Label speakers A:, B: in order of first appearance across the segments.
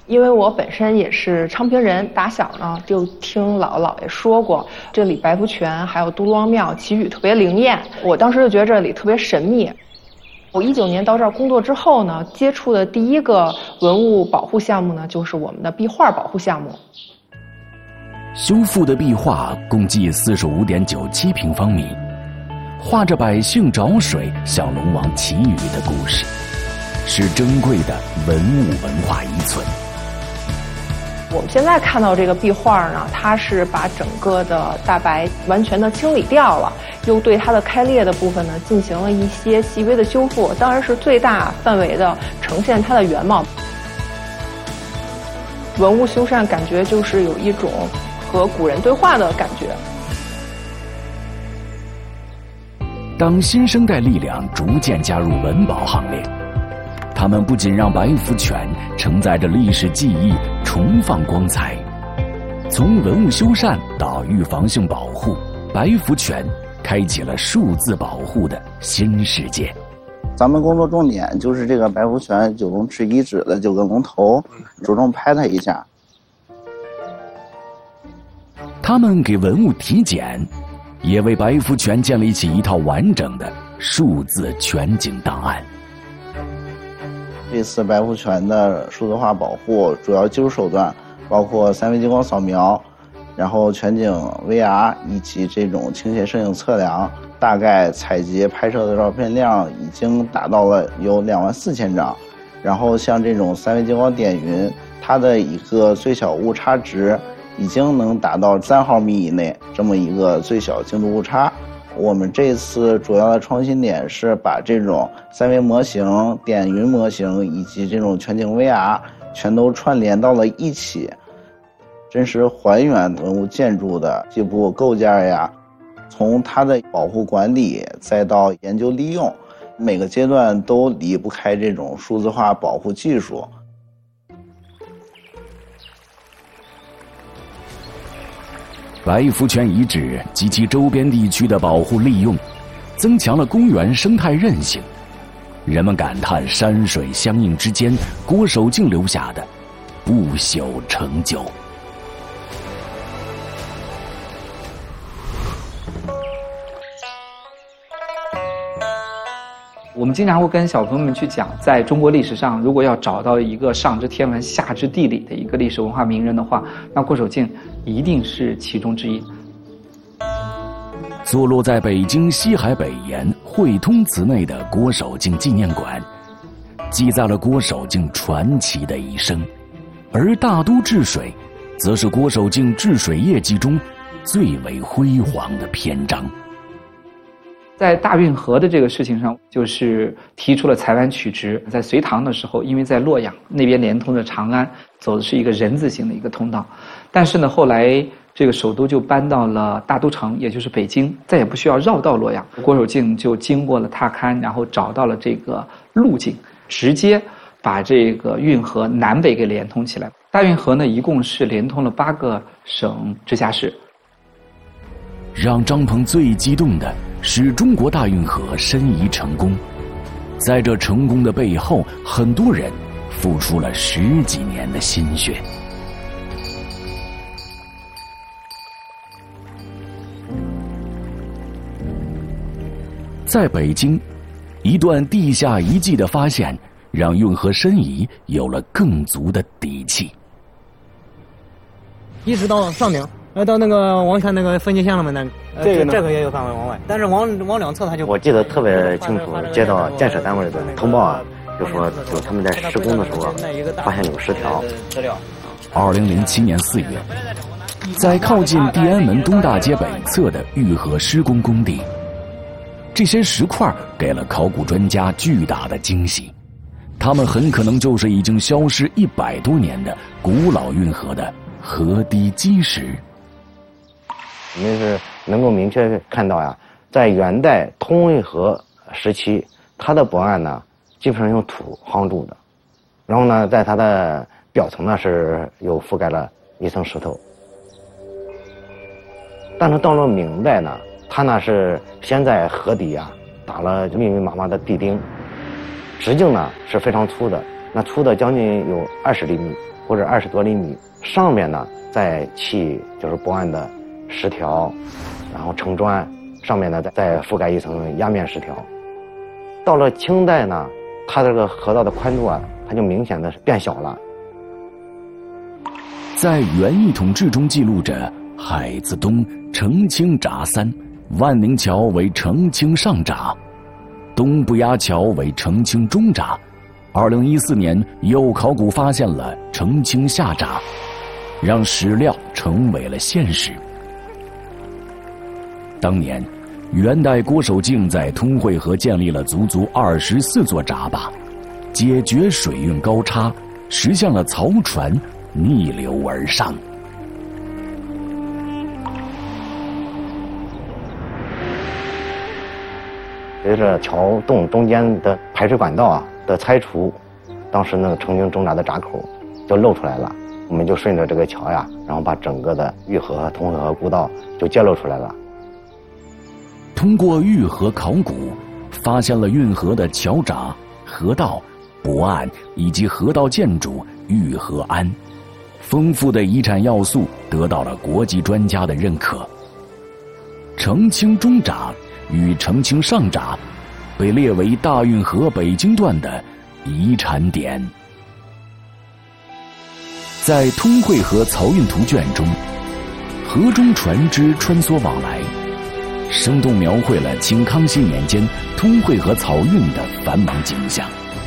A: 因为我本身也是昌平人，打小呢就听姥姥姥爷说过，这里白福泉还有都督王庙祈雨特别灵验，我当时就觉得这里特别神秘。我19年到这儿工作之后呢，接触的第一个文物保护项目呢，就是我们的壁画保护项目。
B: 修复的壁画共计45.97平方米，画着百姓找水向龙王祈雨的故事，是珍贵的文物文化遗存。
A: 我们现在看到这个壁画呢，它是把整个的大白完全的清理掉了，又对它的开裂的部分呢进行了一些细微的修复，当然是最大范围的呈现它的原貌。文物修缮感觉就是有一种和古人对话的感觉。
B: 当新生代力量逐渐加入文保行列，他们不仅让白福泉承载着历史记忆重放光彩，从文物修缮到预防性保护，白福泉开启了数字保护的新世界。
C: 咱们工作重点就是这个白福泉九龙池遗址的9个龙头，着重拍它一下。
B: 他们给文物体检，也为白福泉建立起一套完整的数字全景档案。
C: 这次白福泉的数字化保护主要技术手段包括3维激光扫描，然后全景 VR 以及这种倾斜摄影测量，大概采集拍摄的照片量已经达到了有24000张。然后像这种3维激光点云，它的一个最小误差值已经能达到3毫米以内，这么一个最小精度误差。我们这次主要的创新点是把这种3维模型、点云模型以及这种全景 VR 全都串联到了一起，真实还原文物建筑的基部构件呀，从它的保护管理再到研究利用，每个阶段都离不开这种数字化保护技术。
B: 白福泉遗址及其周边地区的保护利用，增强了公园生态韧性。人们感叹山水相映之间，郭守敬留下的不朽成就。
D: 我们经常会跟小朋友们去讲，在中国历史上，如果要找到一个上知天文下知地理的一个历史文化名人的话，那郭守敬一定是其中之一。
B: 坐落在北京西海北沿汇通祠内的郭守敬纪念馆，记载了郭守敬传奇的一生，而大都治水，则是郭守敬治水业绩中最为辉煌的篇章。
D: 在大运河的这个事情上，就是提出了裁湾取直。在隋唐的时候，因为在洛阳那边连通着长安，走的是一个人字形的一个通道，但是呢，后来这个首都就搬到了大都城，也就是北京，再也不需要绕道洛阳。郭守敬就经过了踏勘，然后找到了这个路径，直接把这个运河南北给连通起来。大运河呢，一共是连通了8个省直辖市。
B: 让张鹏最激动的是中国大运河申遗成功，在这成功的背后，很多人付出了10几年的心血。在北京，一段地下遗迹的发现，让运河申遗有了更足的底气。
E: 一直到上面，到那个王泉那个分界线了嘛，这个也有范围往外，但是往两侧它就。
F: 我记得特别清楚，接到建设单位的通报啊，就说就他们在施工的时候啊，发现有10条。
B: 2007年4月，在靠近地安门东大街北侧的运河施工工地，这些石块给了考古专家巨大的惊喜，它们很可能就是已经消失100多年的古老运河的河堤基石。
F: 我们是能够明确看到呀，在元代通渭河时期，它的驳岸呢，基本上用土夯筑的，然后呢，在它的表层呢是又覆盖了一层石头。但是到了明代呢，它呢是先在河底啊打了密密麻麻的地钉，直径呢是非常粗的，那粗的将近有20厘米， 或者20多厘米，上面呢再砌就是博岸的石条，然后成砖，上面呢再覆盖一层压面石条。到了清代呢，它这个河道的宽度啊，它就明显的变小了。
B: 在元义统志中记录着海子东澄清闸3，万宁桥为澄清上闸，东不压桥为澄清中闸。2014年又考古发现了澄清下闸，让史料成为了现实。当年元代郭守敬在通惠河建立了足足24座闸坝，解决水运高差，实现了漕船逆流而上。
F: 随着桥洞中间的排水管道啊的拆除，当时那个澄清中闸的闸口就露出来了，我们就顺着这个桥呀，然后把整个的玉河和通惠河故道就揭露出来了。
B: 通过玉河考古，发现了运河的桥闸、河道、泊岸以及河道建筑玉河庵，丰富的遗产要素得到了国际专家的认可。澄清中闸与澄清上闸被列为大运河北京段的遗产点。在通惠河漕运图卷中，河中船只穿梭往来，生动描绘了清康熙年间通惠河漕运的繁忙景象。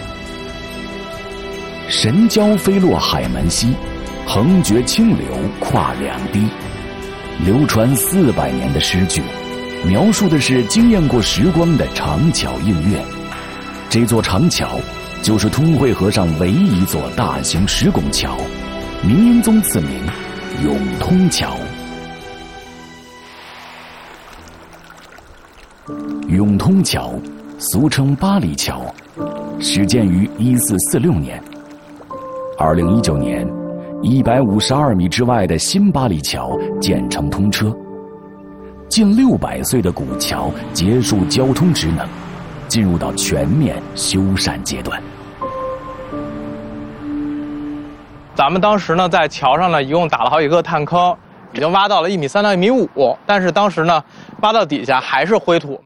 B: 神蛟飞落海门西，横绝清流跨两堤，流传400年的诗句，描述的是惊艳过时光的长桥映月。这座长桥就是通惠河上唯一一座大型石拱桥，明英宗赐名永通桥。永通桥俗称八里桥，始建于1446年。2019年152米之外的新八里桥建成通车，近600岁的古桥结束交通职能，进入到全面修缮阶段。
G: 咱们当时呢，在桥上呢，一共打了好几个探坑，已经挖到了1.3米到1.5米，但是当时呢，挖到底下还是灰土。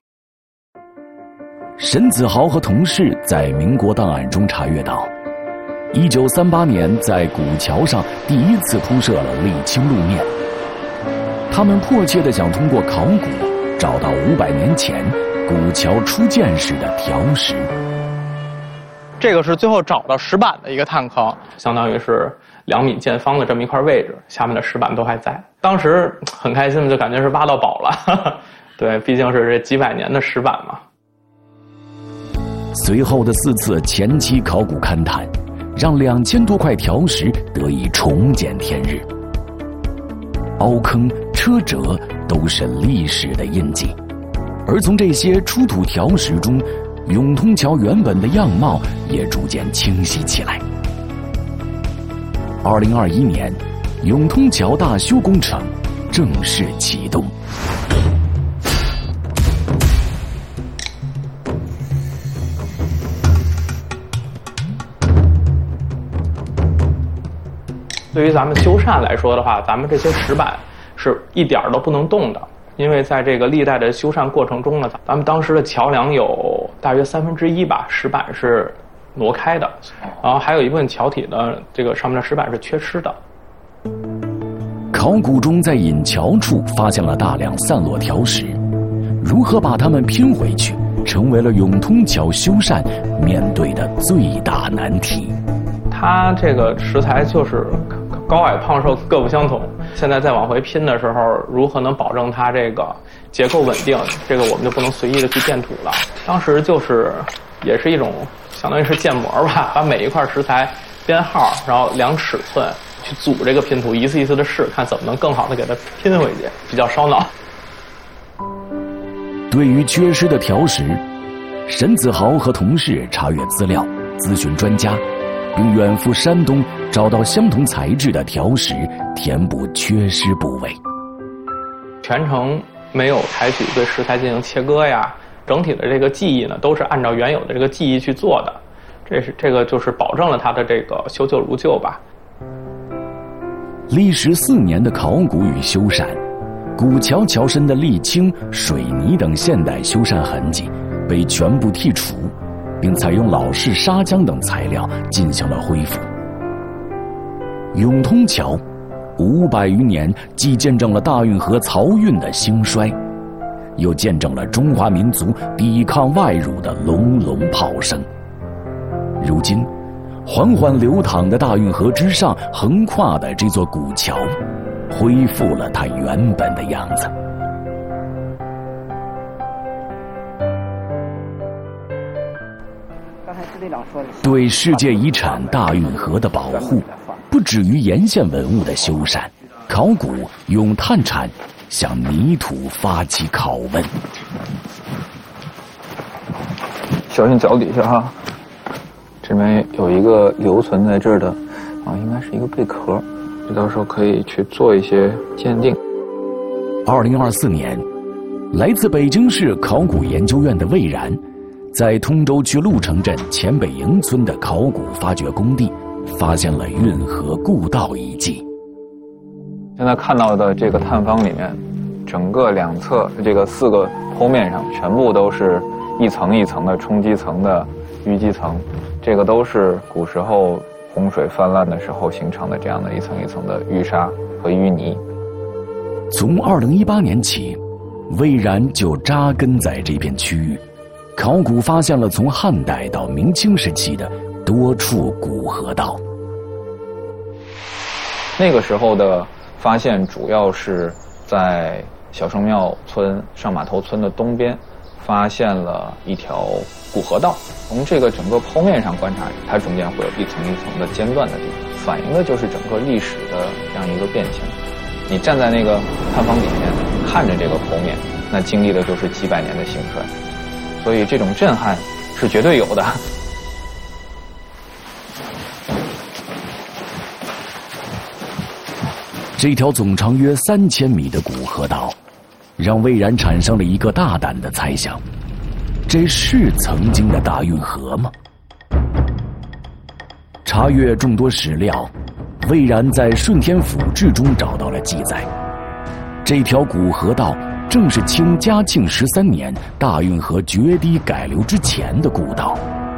B: 沈子豪和同事在民国档案中查阅到，1938年在古桥上第一次铺设了沥青路面。他们迫切地想通过考古找到500年前古桥初建时的条石。
G: 这个是最后找到石板的一个探坑，相当于是2米见方的这么一块位置，下面的石板都还在。当时很开心，就感觉是挖到宝了。对，毕竟是这几百年的石板嘛。
B: 随后的4次前期考古勘探，让2000多块条石得以重见天日。凹坑、车辙都是历史的印记，而从这些出土条石中，永通桥原本的样貌也逐渐清晰起来。2021年，永通桥大修工程正式启动。
G: 对于咱们修缮来说的话，咱们这些石板是一点都不能动的，因为在这个历代的修缮过程中呢，咱们当时的桥梁有大约1/3吧，石板是挪开的，然后还有一部分桥体的这个上面的石板是缺失的。
B: 考古中在引桥处发现了大量散落条石，如何把它们拼回去，成为了永通桥修缮面对的最大难题。
G: 它这个石材就是高矮胖瘦各不相同，现在再往回拼的时候，如何能保证它这个结构稳定，这个我们就不能随意的去建土了。当时就是也是一种相当于是建模吧，把每一块石材编号，然后量尺寸去组这个拼图，一次一次的试，看怎么能更好的给它拼回去，比较烧脑。
B: 对于缺失的条石，沈子豪和同事查阅资料，咨询专家，并远赴山东找到相同材质的条石，填补缺失部位。
G: 全程没有采取对石材进行切割呀，整体的这个技艺呢，都是按照原有的这个技艺去做的，这个就是保证了它的这个修旧如旧吧。
B: 历时4年的考古与修缮，古桥桥身的沥青、水泥等现代修缮痕迹被全部剔除，并采用老式砂浆等材料进行了恢复。永通桥500余年，既见证了大运河漕运的兴衰，又见证了中华民族抵抗外辱的隆隆炮声。如今，缓缓流淌的大运河之上横跨的这座古桥，恢复了它原本的样子。对世界遗产大运河的保护，不止于沿线文物的修缮，考古用探铲向泥土发起拷问。
H: 小心脚底下哈，这边有一个留存在这儿的应该是一个贝壳，这到时候可以去做一些鉴定。
B: 2024年，来自北京市考古研究院的魏然，在通州区鹿城镇前北营村的考古发掘工地，发现了运河故道遗迹。
H: 现在看到的这个探方里面，整个两侧这个4个剖面上全部都是一层一层的冲积层的淤积层，这个都是古时候洪水泛滥的时候形成的这样的一层一层的淤沙和淤泥。
B: 从2018年起，魏然就扎根在这片区域，考古发现了从汉代到明清时期的多处古河道。
H: 那个时候的发现主要是在小圣庙村上码头村的东边发现了一条古河道。从这个整个剖面上观察，它中间会有一层一层的间断的地方，反映的就是整个历史的这样一个变迁。你站在那个探方底面看着这个剖面，那经历的就是几百年的兴衰，所以这种震撼是绝对有的。
B: 这条总长约3000米的古河道，让魏然产生了一个大胆的猜想：这是曾经的大运河吗？查阅众多史料，魏然在《顺天府志》中找到了记载，这条古河道正是清嘉庆13年大运河决堤改流之前的故道。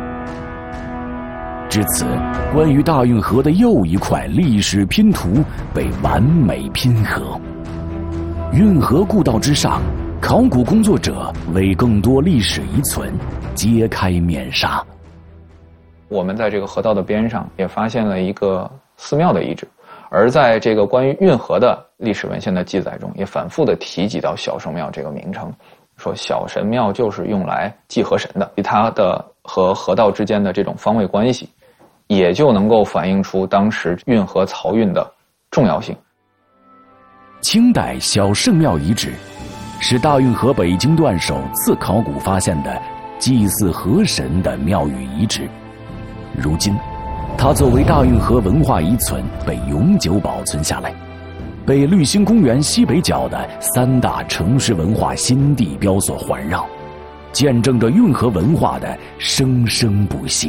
B: 至此，关于大运河的又一块历史拼图被完美拼合。运河故道之上，考古工作者为更多历史遗存揭开面纱。
H: 我们在这个河道的边上也发现了一个寺庙的遗址，而在这个关于运河的历史文献的记载中，也反复的提及到小圣庙这个名称，说小神庙就是用来祭河神的，它的和河道之间的这种方位关系，也就能够反映出当时运河漕运的重要性。
B: 清代小圣庙遗址是大运河北京段首次考古发现的祭祀河神的庙宇遗址。如今，它作为大运河文化遗存被永久保存下来，被绿星公园西北角的3大城市文化新地标所环绕，见证着运河文化的生生不息。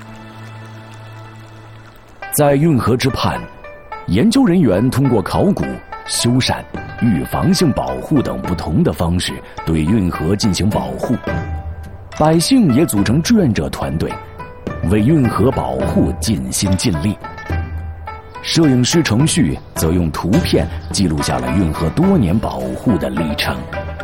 B: 在运河之畔，研究人员通过考古、修缮、预防性保护等不同的方式对运河进行保护，百姓也组成志愿者团队，为运河保护尽心尽力。摄影师程旭则用图片记录下了运河多年保护的历程。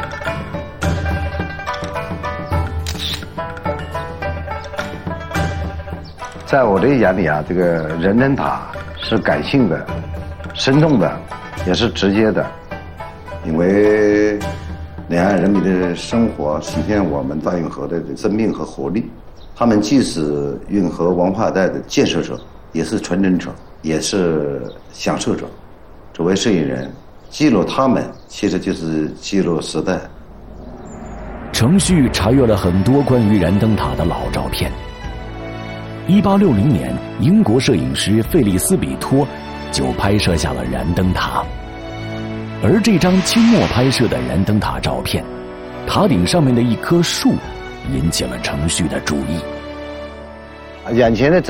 I: 在我的眼里啊，这个人灯塔是感性的、生动的，也是直接的，因为两岸人民的生活实现我们大运河的生命和活力。他们既是运河文化带的建设者，也是传承者，也是享受者。作为摄影人，记录他们其实就是记录时代。
B: 程旭查阅了很多关于燃灯塔的老照片。1860年，英国摄影师费利斯比托就拍摄下了燃灯塔。而这张清末拍摄的燃灯塔照片，塔顶上面的一棵树引起了程旭的注意。
I: 眼前的